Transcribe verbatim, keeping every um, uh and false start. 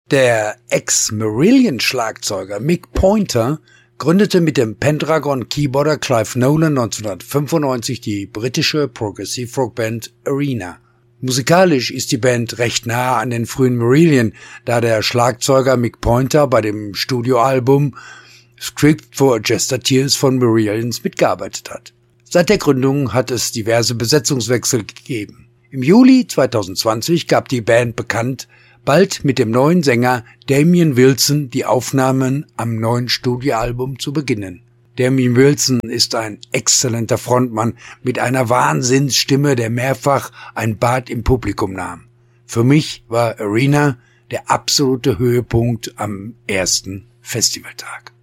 Der Ex-Marillion-Schlagzeuger Mick Pointer gründete mit dem Pendragon-Keyboarder Clive Nolan neunzehnhundertfünfundneunzig die britische Progressive-Rock-Band Arena. Musikalisch ist die Band recht nah an den frühen Marillion, da der Schlagzeuger Mick Pointer bei dem Studioalbum Script for Jester Tears von Marillions mitgearbeitet hat. Seit der Gründung hat es diverse Besetzungswechsel gegeben. Im Juli zweitausendzwanzig gab die Band bekannt, bald mit dem neuen Sänger Damien Wilson die Aufnahmen am neuen Studioalbum zu beginnen. Damien Wilson ist ein exzellenter Frontmann mit einer Wahnsinnsstimme, der mehrfach ein Bad im Publikum nahm. Für mich war Arena der absolute Höhepunkt am ersten Festivaltag.